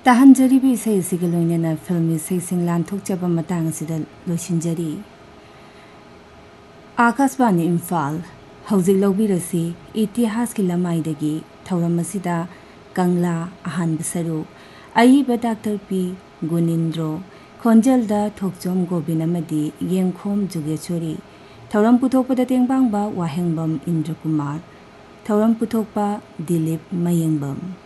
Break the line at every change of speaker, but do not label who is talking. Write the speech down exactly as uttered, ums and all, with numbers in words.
ताहनजरीबी इसाई इसिगा लोइनना फिल्म इसाई सिंग लानथोकचबा मतांग सिदा लोइसिनजरी आकाशवाणी इम्फाल हौजिक लौबिरसी इतिहास की लमाइदगी थौरम असिदा कंगला अहानब सरुक अइब doctor P गुनिंद्रो खोंजलदा Thokchom Gobain अमदी Yengkhom जुगेचोरी थौरम पुथोकपदा तेंबांगबा वाहेंगबम Indra Kumar थौरम पुथोकपा Dilip मयेंगबम।